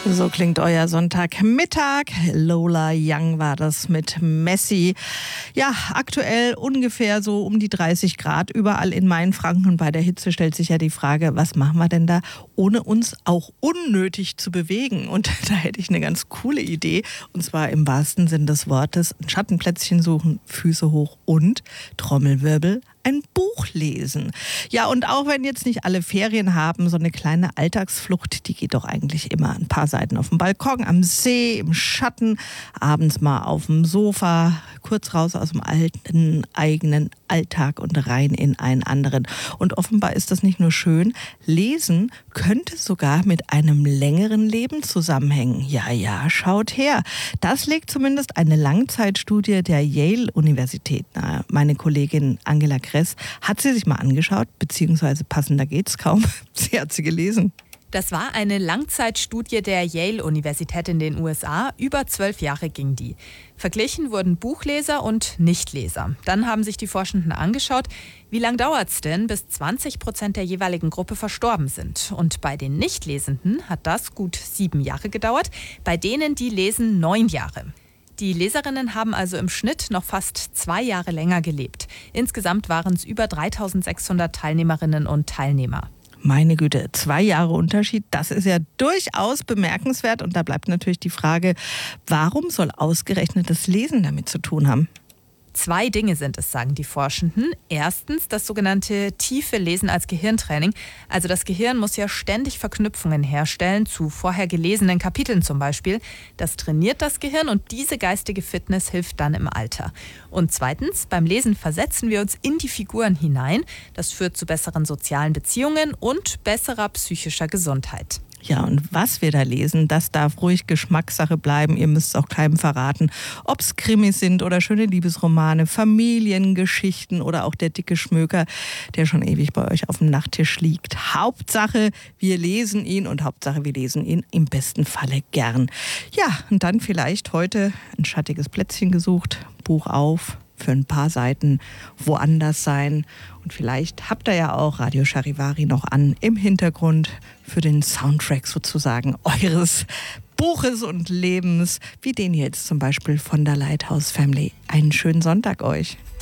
So klingt euer Sonntagmittag. Lola Young war das mit Messi. Ja, aktuell ungefähr so um die 30 Grad überall in Mainfranken. Und bei der Hitze stellt sich ja die Frage, was machen wir denn da, ohne uns auch unnötig zu bewegen? Und da hätte ich eine ganz coole Idee. Und zwar im wahrsten Sinn des Wortes: ein Schattenplätzchen suchen, Füße hoch und Trommelwirbel, ein Buch lesen. Ja, und auch wenn jetzt nicht alle Ferien haben, so eine kleine Alltagsflucht, die geht doch eigentlich immer ein paar Seiten auf dem Balkon, am See, im Schatten, abends mal auf dem Sofa, kurz raus aus dem alten, eigenen Alltag und rein in einen anderen. Und offenbar ist das nicht nur schön, Lesen könnte sogar mit einem längeren Leben zusammenhängen. Ja, schaut her. Das legt zumindest eine Langzeitstudie der Yale-Universität nahe. Meine Kollegin Angela Kress hat sie sich mal angeschaut, beziehungsweise passender geht's kaum. Sie hat sie gelesen. Das war eine Langzeitstudie der Yale-Universität in den USA. Über 12 Jahre ging die. Verglichen wurden Buchleser und Nichtleser. Dann haben sich die Forschenden angeschaut, wie lange dauert es denn, bis 20% der jeweiligen Gruppe verstorben sind. Und bei den Nichtlesenden hat das gut 7 Jahre gedauert, bei denen, die lesen, 9 Jahre. Die Leserinnen haben also im Schnitt noch fast 2 Jahre länger gelebt. Insgesamt waren es über 3600 Teilnehmerinnen und Teilnehmer. Meine Güte, 2 Jahre Unterschied, das ist ja durchaus bemerkenswert. Und da bleibt natürlich die Frage, warum soll ausgerechnet das Lesen damit zu tun haben? 2 Dinge sind es, sagen die Forschenden. Erstens das sogenannte tiefe Lesen als Gehirntraining. Also das Gehirn muss ja ständig Verknüpfungen herstellen, zu vorher gelesenen Kapiteln zum Beispiel. Das trainiert das Gehirn und diese geistige Fitness hilft dann im Alter. Und zweitens, beim Lesen versetzen wir uns in die Figuren hinein. Das führt zu besseren sozialen Beziehungen und besserer psychischer Gesundheit. Ja, und was wir da lesen, das darf ruhig Geschmackssache bleiben. Ihr müsst es auch keinem verraten. Ob es Krimis sind oder schöne Liebesromane, Familiengeschichten oder auch der dicke Schmöker, der schon ewig bei euch auf dem Nachttisch liegt. Hauptsache, wir lesen ihn und Hauptsache, wir lesen ihn im besten Falle gern. Ja, und dann vielleicht heute ein schattiges Plätzchen gesucht, Buch auf, für ein paar Seiten woanders sein. Und vielleicht habt ihr ja auch Radio Charivari noch an im Hintergrund für den Soundtrack sozusagen eures Buches und Lebens, wie den jetzt zum Beispiel von der Lighthouse Family. Einen schönen Sonntag euch.